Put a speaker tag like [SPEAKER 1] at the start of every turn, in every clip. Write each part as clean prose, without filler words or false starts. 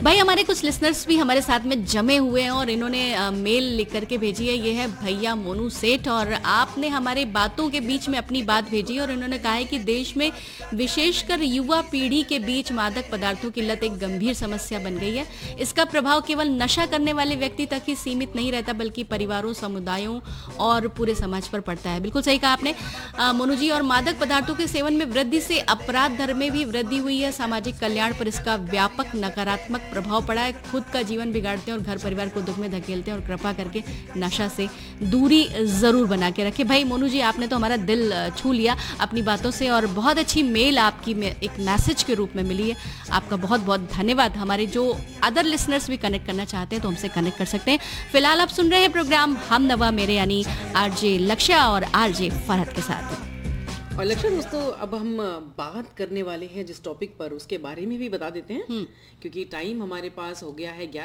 [SPEAKER 1] भाई हमारे कुछ लिसनर्स भी हमारे साथ में जमे हुए हैं और इन्होंने मेल लिख करके भेजी है। ये है भैया मोनू सेठ और आपने हमारे बातों के बीच में अपनी बात भेजी और इन्होंने कहा है कि देश में विशेषकर युवा पीढ़ी के बीच मादक पदार्थों की लत एक गंभीर समस्या बन गई है। इसका प्रभाव केवल नशा करने वाले व्यक्ति तक ही सीमित नहीं रहता बल्कि परिवारों, समुदायों और पूरे समाज पर पड़ता है। बिल्कुल सही कहा आपने मोनू जी। और मादक पदार्थों के सेवन में वृद्धि से अपराध दर में भी वृद्धि हुई है। सामाजिक कल्याण पर इसका व्यापक नकारात्मक प्रभाव पड़ा है। खुद का जीवन बिगाड़ते हैं और घर परिवार को दुख में धकेलते हैं और कृपा करके नशा से दूरी जरूर बना के रखें। भाई मोनू जी, आपने तो हमारा दिल छू लिया अपनी बातों से और बहुत अच्छी मेल आपकी एक मैसेज के रूप में मिली है। आपका बहुत बहुत धन्यवाद। हमारे जो अदर लिसनर्स भी कनेक्ट करना चाहते हैं तो हमसे कनेक्ट कर सकते हैं। फिलहाल आप सुन रहे हैं प्रोग्राम हम नवा मेरे यानी आरजे लक्ष्या और आरजे फरहत के साथ।
[SPEAKER 2] और लक्ष्य दोस्तों, अब हम बात करने वाले हैं जिस टॉपिक पर, उसके बारे में भी बता देते हैं क्योंकि टाइम हमारे पास हो गया है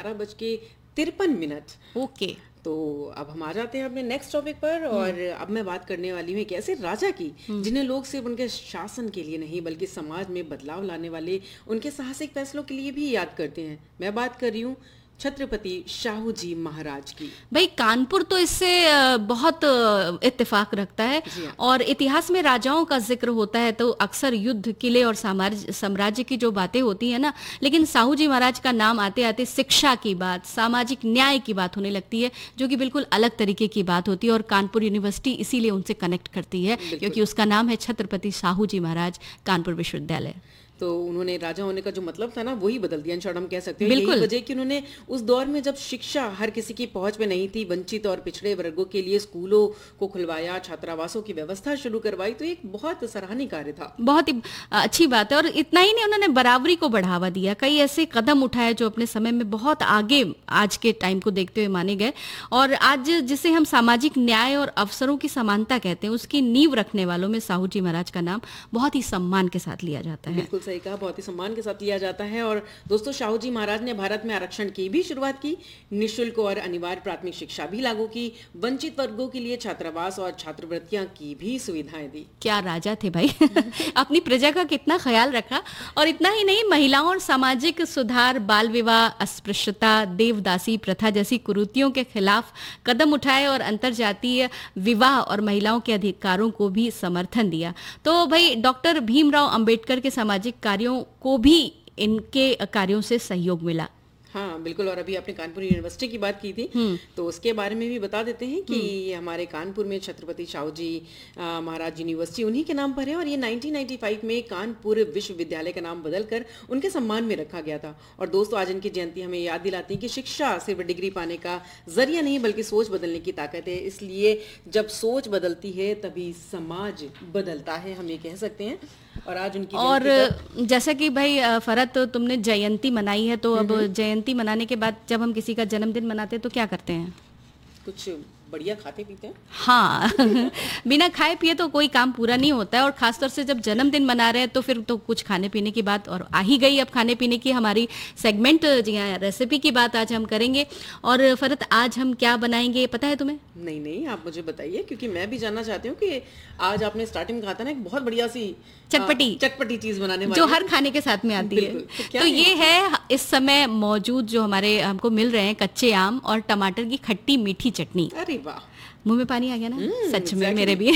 [SPEAKER 2] 11:53।
[SPEAKER 1] ओके,
[SPEAKER 2] तो अब हम आ जाते हैं अपने नेक्स्ट टॉपिक पर। और अब मैं बात करने वाली हूँ एक ऐसे राजा की जिन्हें लोग सिर्फ उनके शासन के लिए नहीं बल्कि समाज में बदलाव लाने वाले उनके साहसिक फैसलों के लिए भी याद करते हैं। मैं बात कर रही हूँ छत्रपति शाहू जी महाराज की। भाई
[SPEAKER 1] कानपुर तो इससे बहुत इत्तेफाक रखता है और इतिहास में राजाओं का जिक्र होता है तो अक्सर युद्ध, किले और साम्राज्य की जो बातें होती है ना, लेकिन शाहू जी महाराज का नाम आते आते शिक्षा की बात, सामाजिक न्याय की बात होने लगती है, जो कि बिल्कुल अलग तरीके की बात होती है। और कानपुर यूनिवर्सिटी इसीलिए उनसे कनेक्ट करती है क्योंकि उसका नाम है छत्रपति शाहू जी महाराज कानपुर विश्वविद्यालय।
[SPEAKER 2] तो उन्होंने राजा होने का जो मतलब था ना वही बदल दिया, शॉर्ट हम कह सकते हैं। बिल्कुल वजह कि उन्होंने उस दौर में जब शिक्षा हर किसी की पहुंच में नहीं थी, वंचित और पिछड़े वर्गों के लिए स्कूलों को खुलवाया, छात्रावासों की व्यवस्था शुरू करवाई, तो एक बहुत सराहनीय कार्य था।
[SPEAKER 1] बहुत ही अच्छी बात है। और इतना ही नहीं, उन्होंने बराबरी को बढ़ावा दिया, कई ऐसे कदम उठाए जो अपने समय में बहुत आगे आज के टाइम को देखते हुए माने गए। और आज जिसे हम सामाजिक न्याय और अवसरों की समानता कहते हैं, उसकी नींव रखने वालों में शाहू जी महाराज का नाम बहुत ही सम्मान के साथ लिया जाता है।
[SPEAKER 2] बिल्कुल सही कहा, बहुत ही सम्मान के साथ लिया जाता है। और दोस्तों, शाहू जी महाराज ने भारत में आरक्षण की भी शुरुआत की, निःशुल्क और अनिवार्य प्राथमिक शिक्षा भी लागू की, वंचित वर्गों के लिए छात्रावास और छात्रवृत्तियां की भी सुविधाएं दी।
[SPEAKER 1] क्या राजा थे भाई अपनी प्रजा का कितना ख्याल रखा। और इतना ही नहीं, महिलाओं और सामाजिक सुधार, बाल विवाह, अस्पृश्यता, देवदासी प्रथा जैसी कुरीतियों के खिलाफ कदम उठाए और अंतरजातीय विवाह और महिलाओं के अधिकारों को भी समर्थन दिया। तो भाई डॉक्टर भीमराव अंबेडकर के सामाजिक कार्यों को भी इनके कार्यों से सहयोग मिला।
[SPEAKER 2] हाँ बिल्कुल। और अभी आपने कानपुर यूनिवर्सिटी की बात की थी तो उसके बारे में भी बता देते हैं कि हमारे कानपुर में छत्रपति शाहू जी महाराज यूनिवर्सिटी उन्हीं के नाम पर है और ये 1995 में कानपुर विश्वविद्यालय का नाम बदलकर उनके सम्मान में रखा गया था। और दोस्तों, आज इनकी जयंती हमें याद दिलाती है कि शिक्षा सिर्फ डिग्री पाने का जरिया नहीं बल्कि सोच बदलने की ताकत है। इसलिए जब सोच बदलती है तभी समाज बदलता है, हम ये कह सकते हैं। और आज उनकी
[SPEAKER 1] और जैसा कि भाई फरहत, तुमने जयंती मनाई है तो अब जयंती मनाने के बाद जब हम किसी का जन्मदिन मनाते हैं तो क्या करते हैं?
[SPEAKER 2] कुछ बढ़िया खाते पीते हैं।
[SPEAKER 1] हाँ बिना खाए पिए तो कोई काम पूरा नहीं होता है। और खासतौर से जब जन्मदिन मना रहे हैं तो फिर तो कुछ खाने पीने की बात और आ ही गई। अब खाने पीने की हमारी सेगमेंट, जी हाँ, रेसिपी की बात आज हम करेंगे। और फरहत, आज हम क्या बनाएंगे पता है तुम्हें?
[SPEAKER 2] नहीं, आप मुझे बताइए क्योंकि मैं भी जानना चाहती हूँ कि आज आपने स्टार्टिंग में कहा था ना एक बहुत बढ़िया सी चटपटी चीज बनाने वाली
[SPEAKER 1] जो हर खाने के साथ में आती है। तो ये है इस समय मौजूद जो हमारे हमको मिल रहे हैं कच्चे आम और टमाटर की खट्टी मीठी चटनी।
[SPEAKER 2] अरे वाह,
[SPEAKER 1] मुंह में पानी आ गया ना, सच में मेरे भी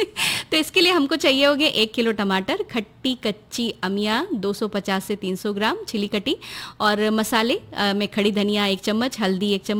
[SPEAKER 1] तो इसके लिए हमको चाहिए होंगे 1 किलो टमाटर, खट्टी कच्ची अमिया 250 से 300 ग्राम, छिली कटी, और मसाले में खड़ी धनिया 1 चम्मच, हल्दी 1 चम्मच,